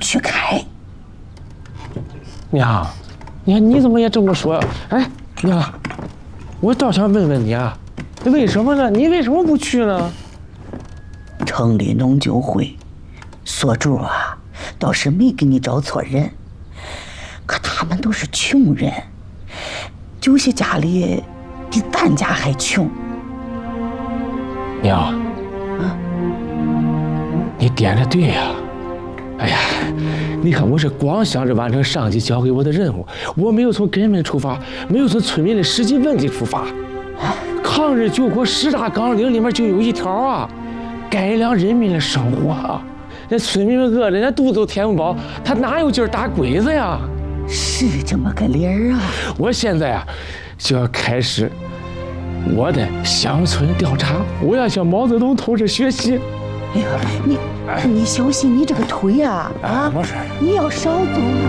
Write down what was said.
许开。 娘，你怎么也这么说？哎，娘，我倒想问问你啊，为什么呢？你为什么不去呢？ 城里农酒会，所主啊，倒是没给你找错人，可他们都是穷人，有些家里比咱家还穷。 娘，你点的对呀。哎呀，你看我是光想着完成上级交给我的任务，我没有从根本出发，没有从村民的实际问题出发。抗日救国10大纲领里面就有一条啊，改良人民的生活啊。那村民们饿着，连肚子都填不饱，他哪有劲儿打鬼子呀？ 是这么个理儿啊！ 我现在啊，就要开始我的乡村调查，我要向毛泽东同志学习。 哎呀，你小心你这个腿啊！啊， 没事， 你要少走。